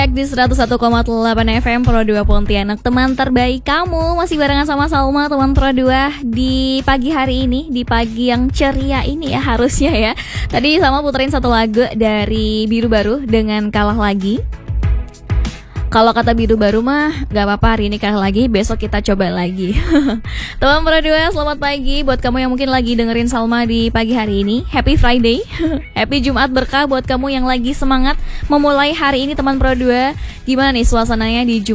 Di 101,8 FM Pro 2 Pontianak, teman terbaik kamu. Masih barengan sama Salma, teman Pro 2 di pagi hari ini, di pagi yang ceria ini ya harusnya ya. Tadi Salma puterin satu lagu dari Biru Baru dengan Kalah Lagi. Kalau kata Biru Baru mah gak apa-apa, hari ini kalah lagi, besok kita coba lagi. Teman Pro 2, selamat pagi buat kamu yang mungkin lagi dengerin Salma di pagi hari ini. Happy Friday. Happy Jumat berkah buat kamu yang lagi semangat memulai hari ini, teman Pro 2. Gimana nih suasananya di